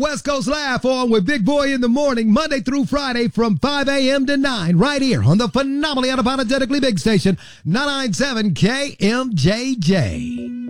West Coast Laugh On with Big Boy in the morning, Monday through Friday from 5 a.m. to 9, right here on the phenomenally unapologetically big station, 997 KMJJ.